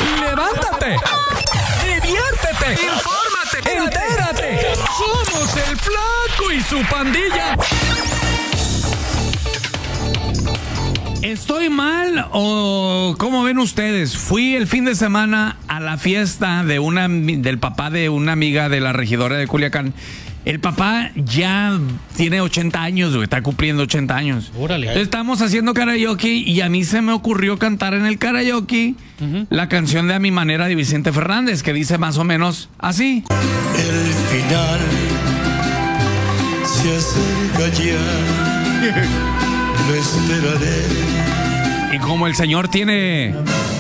Levántate, diviértete, infórmate, entérate. Somos el Flaco y su pandilla. ¿Estoy mal o cómo ven ustedes? Fui el fin de semana a la fiesta del papá de una amiga de la regidora de Culiacán. El papá ya tiene 80 años, güey, está cumpliendo 80 años. Órale. Entonces estamos haciendo karaoke y a mí se me ocurrió cantar en el karaoke la canción de A Mi Manera de Vicente Fernández, que dice más o menos así. El final se acerca ya, lo esperaré. Y como el señor tiene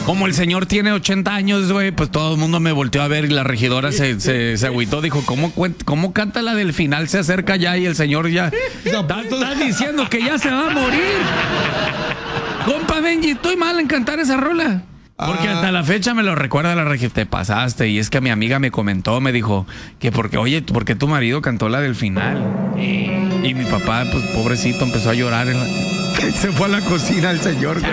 80 años, güey, pues todo el mundo me volteó a ver y la regidora se agüitó. Dijo, ¿cómo canta la del final? Se acerca ya y el señor ya está diciendo que ya se va a morir. Compa Benji, estoy mal en cantar esa rola. Porque hasta la fecha me lo recuerda la regidora. Te pasaste. Y es que mi amiga me comentó, me dijo que porque tu marido cantó la del final. Y mi papá, pues pobrecito, empezó a llorar. Se fue a la cocina el señor.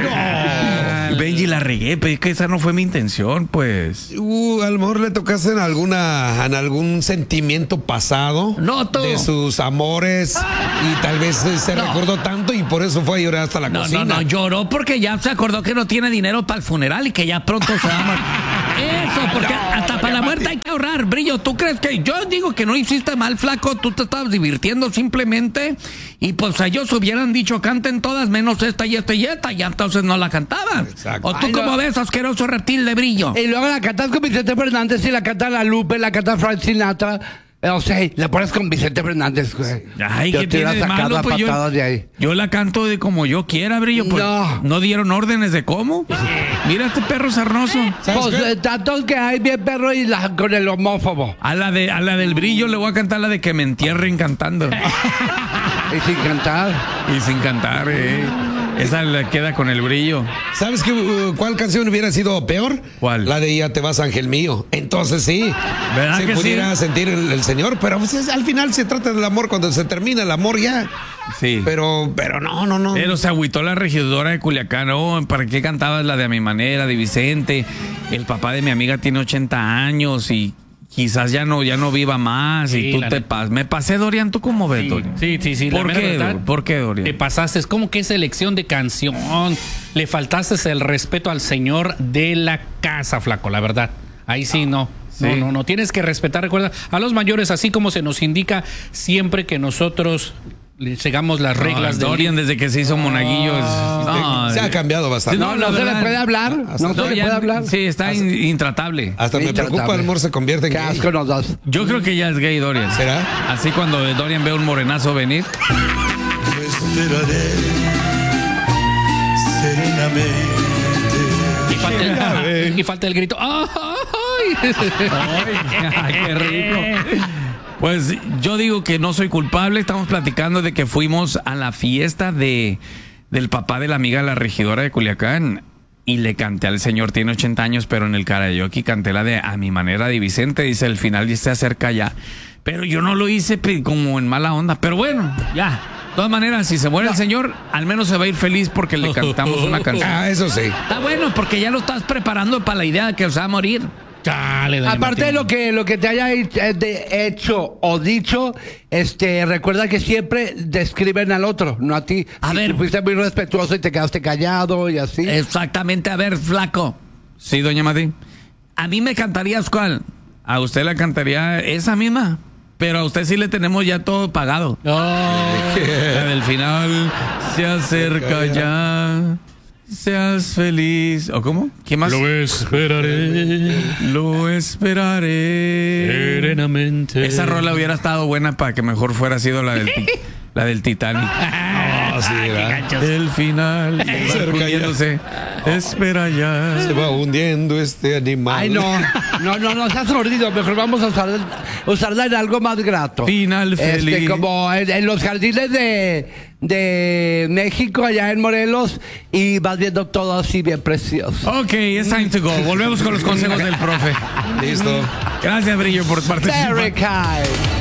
Benji, la regué, pero es que esa no fue mi intención, pues. A lo mejor le tocaste en algún sentimiento pasado. De sus amores. Y tal vez se recordó tanto y por eso fue a llorar hasta la cocina. No, lloró porque ya se acordó que no tiene dinero para el funeral y que ya pronto se va a morir. Eso, porque hasta para la muerte hay que ahorrar, Brillo. ¿Tú crees que yo digo que no hiciste mal, Flaco? Tú te estabas divirtiendo simplemente y pues ellos hubieran dicho canten todas menos esta y esta y esta, ya entonces no la cantaban. Exacto. ¿O tú cómo ves, asqueroso reptil de Brillo? Y luego la cantas con Vicente Fernández y la canta la Lupe, la canta Frank Sinatra. O sea, la pones con Vicente Fernández, güey. Ay, yo ¿qué te iba tiene a de sacar malo? las Pues patadas de ahí. yo la canto de como yo quiera, Brillo. Pues, no dieron órdenes de cómo. Mira este perro sarnoso. Pues tantos que hay bien perro y con el homófobo. A la del Brillo le voy a cantar la de que me entierren cantando. Y sin cantar. Y sin cantar, Esa le queda con el Brillo. ¿Sabes cuál canción hubiera sido peor? ¿Cuál? La de Ya te vas, ángel mío. Entonces sí, ¿Verdad se que pudiera sí? sentir el señor, pero pues, al final se trata del amor. Cuando se termina el amor ya. Sí. Pero no. Pero se agüitó la regidora de Culiacán. Oh, ¿para qué cantabas la de A Mi Manera, de Vicente? El papá de mi amiga tiene 80 años y quizás ya no viva más. Sí, y tú me pasé, Dorian. ¿Tú cómo ves, Dorian? Sí. ¿Por qué, Dorian? Te pasaste, es como que selección de canción. Le faltaste el respeto al señor de la casa, Flaco, la verdad. Ahí sí, no. Sí. No. Tienes que respetar, recuerda, a los mayores, así como se nos indica siempre que nosotros le llegamos las reglas de Dorian, desde que se hizo monaguillo. Se ha cambiado bastante. No se le puede hablar. No se le puede hablar. Sí, está intratable. Hasta me preocupa, el amor se convierte en Qué gay. asco nos das. Yo creo que ya es gay, Dorian. ¿Será? Así cuando Dorian ve un morenazo venir. Lo esperaré serenamente. y falta el grito. ¡Ay! Ay, qué rico. Pues yo digo que no soy culpable. Estamos platicando de que fuimos a la fiesta del papá de la amiga de la regidora de Culiacán y le canté al señor, tiene 80 años, pero en el karaoke canté la de A Mi Manera de Vicente. Dice, el final ya se acerca ya. Pero yo no lo hice como en mala onda. Pero bueno, ya. De todas maneras, si se muere el señor, al menos se va a ir feliz porque le cantamos una canción. Eso sí. Está bueno, porque ya lo estás preparando para la idea de que se va a morir. Chale, doña Aparte de Martín. lo que te haya hecho o dicho, recuerda que siempre describen al otro, no a ti. A Si ver. tú fuiste muy respetuoso y te quedaste callado y así. Exactamente. A ver, Flaco. Sí, doña Mati. ¿A mí me cantarías cuál? A usted le cantaría esa misma. Pero a usted sí le tenemos ya todo pagado. La del final se acerca ya. Seas feliz. ¿O cómo? ¿Quién más? Lo esperaré serenamente. Esa rola hubiera estado buena para que mejor fuera sido la del Titanic. Sí, ¿verdad? El final. Cerca Hundiéndose. Espera ya. Se va hundiendo este animal. Ay, no seas mordido, mejor vamos a usarla en algo más grato. Final feliz. Como en los jardines de México, allá en Morelos, y vas viendo todo así bien precioso. Ok, it's time to go. Volvemos con los consejos del profe. Listo. Gracias, Brillo, por participar. Very kind.